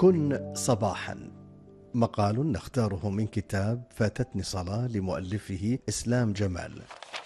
كن صباحا، مقال نختاره من كتاب فاتتني صلاة لمؤلفه إسلام جمال.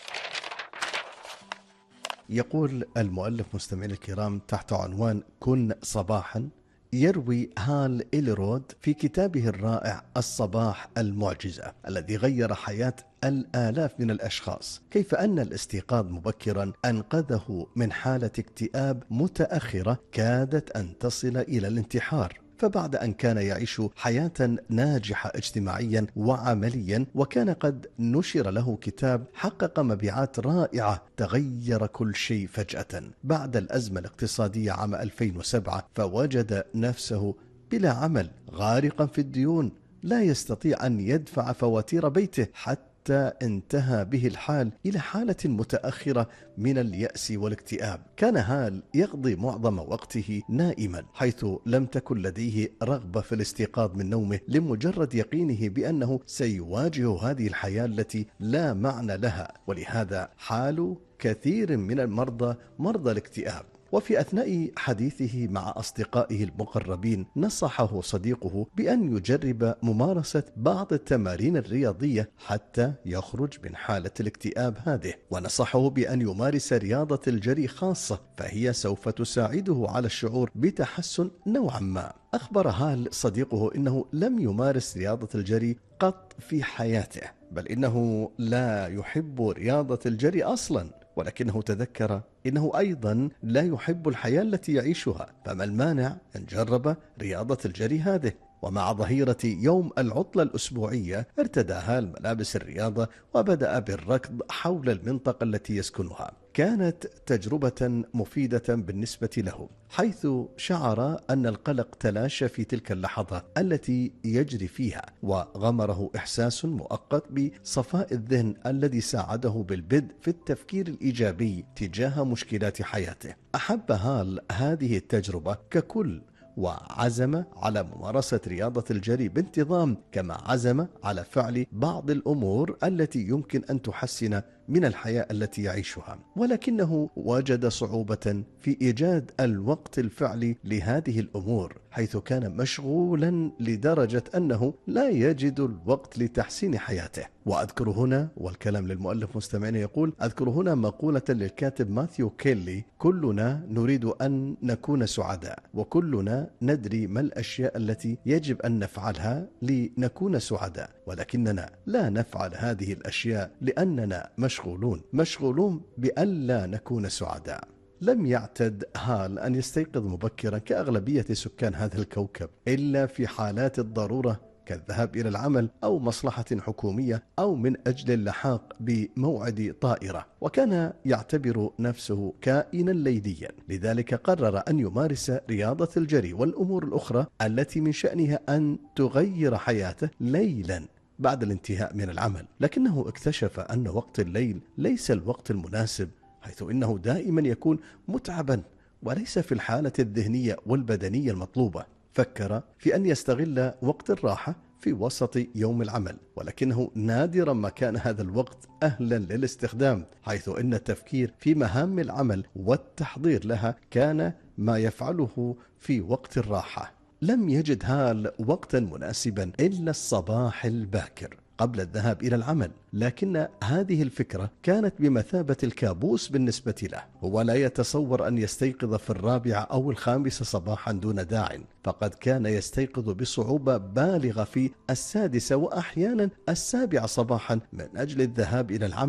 يقول المؤلف مستمعين الكرام تحت عنوان كن صباحا، يروي هال إليرود في كتابه الرائع الصباح المعجزة الذي غير حياة الآلاف من الأشخاص، كيف أن الاستيقاظ مبكرا أنقذه من حالة اكتئاب متأخرة كادت أن تصل إلى الانتحار. فبعد أن كان يعيش حياة ناجحة اجتماعيا وعمليا، وكان قد نشر له كتاب حقق مبيعات رائعة، تغير كل شيء فجأة بعد الأزمة الاقتصادية عام 2007، فوجد نفسه بلا عمل، غارقا في الديون، لا يستطيع أن يدفع فواتير بيته، حتى انتهى به الحال إلى حالة متأخرة من اليأس والاكتئاب. كان هال يقضي معظم وقته نائما، حيث لم تكن لديه رغبة في الاستيقاظ من نومه، لمجرد يقينه بأنه سيواجه هذه الحياة التي لا معنى لها. ولهذا حال كثير من المرضى مرضى الاكتئاب. وفي أثناء حديثه مع أصدقائه المقربين نصحه صديقه بأن يجرب ممارسة بعض التمارين الرياضية حتى يخرج من حالة الاكتئاب هذه، ونصحه بأن يمارس رياضة الجري خاصة، فهي سوف تساعده على الشعور بتحسن نوعا ما. أخبر هال صديقه إنه لم يمارس رياضة الجري قط في حياته، بل إنه لا يحب رياضة الجري أصلا، ولكنه تذكر إنه أيضا لا يحب الحياة التي يعيشها، فما المانع أن جرب رياضة الجري هذه. ومع ظهيرة يوم العطلة الأسبوعية ارتدى هال ملابس الرياضة وبدأ بالركض حول المنطقة التي يسكنها. كانت تجربة مفيدة بالنسبة له، حيث شعر أن القلق تلاشى في تلك اللحظة التي يجري فيها، وغمره إحساس مؤقت بصفاء الذهن الذي ساعده بالبدء في التفكير الإيجابي تجاه مشكلات حياته. أحب هال هذه التجربة ككل، وعزم على ممارسة رياضة الجري بانتظام، كما عزم على فعل بعض الأمور التي يمكن أن تحسن من الحياة التي يعيشها. ولكنه وجد صعوبة في إيجاد الوقت الفعلي لهذه الأمور، حيث كان مشغولا لدرجة أنه لا يجد الوقت لتحسين حياته. وأذكر هنا، والكلام للمؤلف مستمعين، يقول: أذكر هنا مقولة للكاتب ماثيو كيلي: كلنا نريد أن نكون سعداء، وكلنا ندري ما الأشياء التي يجب أن نفعلها لنكون سعداء، ولكننا لا نفعل هذه الأشياء لأننا مشغولون بألا نكون سعداء. لم يعتد هال أن يستيقظ مبكرا كأغلبية سكان هذا الكوكب، إلا في حالات الضرورة كالذهاب إلى العمل أو مصلحة حكومية أو من أجل اللحاق بموعد طائرة، وكان يعتبر نفسه كائنا ليليا. لذلك قرر أن يمارس رياضة الجري والأمور الأخرى التي من شأنها أن تغير حياته ليلا بعد الانتهاء من العمل. لكنه اكتشف أن وقت الليل ليس الوقت المناسب، حيث إنه دائما يكون متعبا وليس في الحالة الذهنية والبدنية المطلوبة. فكر في أن يستغل وقت الراحة في وسط يوم العمل، ولكنه نادرا ما كان هذا الوقت أهلا للاستخدام، حيث إن التفكير في مهام العمل والتحضير لها كان ما يفعله في وقت الراحة. لم يجد هال وقتا مناسبا إلا الصباح الباكر قبل الذهاب إلى العمل، لكن هذه الفكرة كانت بمثابة الكابوس بالنسبة له. هو لا يتصور أن يستيقظ في 4 أو 5 صباحا دون داع، فقد كان يستيقظ بصعوبة بالغة في 6 وأحيانا 7 صباحا من أجل الذهاب إلى العمل.